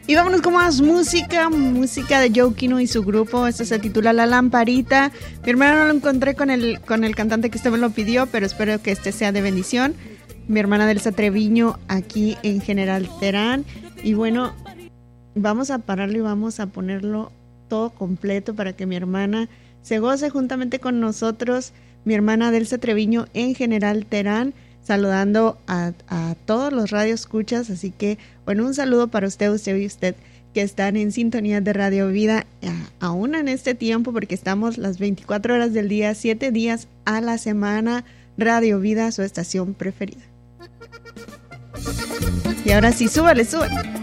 Y vámonos con más música de Joe Kino y su grupo. Esto se titula La Lamparita. Mi hermano no lo encontré con el cantante que usted me lo pidió, pero espero que este sea de bendición. Mi hermana Delsa Treviño aquí en General Terán. Y bueno, vamos a pararlo y vamos a ponerlo todo completo para que mi hermana se goce juntamente con nosotros. Mi hermana Delsa Treviño en General Terán, saludando a todos los radioescuchas. Así que, bueno, un saludo para usted y usted que están en sintonía de Radio Vida, aún en este tiempo, porque estamos las 24 horas del día, 7 días a la semana. Radio Vida, su estación preferida. Y ahora sí, súbale.